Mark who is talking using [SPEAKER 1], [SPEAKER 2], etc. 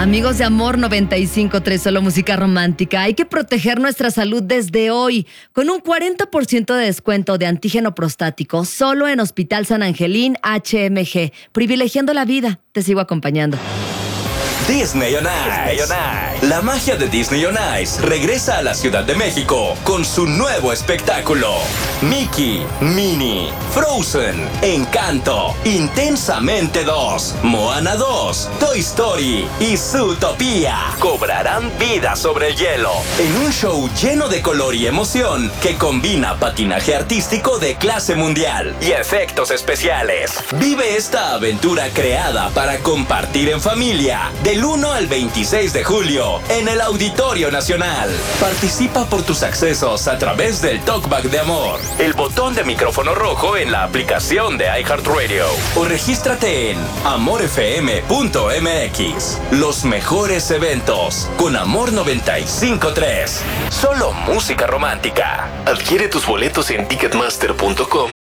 [SPEAKER 1] Amigos de Amor 95.3, solo música romántica. Hay que proteger nuestra salud desde hoy con un 40% de descuento de antígeno prostático solo en Hospital San Angelín HMG. Privilegiando la vida. Te sigo acompañando.
[SPEAKER 2] Disney on Ice. La magia de Disney on Ice regresa a la Ciudad de México con su nuevo espectáculo. Mickey, Minnie, Frozen, Encanto, Intensamente 2, Moana 2, Toy Story y Zootopia cobrarán vida sobre el hielo en un show lleno de color y emoción que combina patinaje artístico de clase mundial y efectos especiales. Vive esta aventura creada para compartir en familia del 1 al 26 de julio en el Auditorio Nacional. Participa por tus accesos a través del Talkback de Amor, el botón de micrófono rojo en la aplicación de iHeartRadio o regístrate en amorfm.mx. Los mejores eventos con Amor 95.3. Solo música romántica.
[SPEAKER 3] Adquiere tus boletos en ticketmaster.com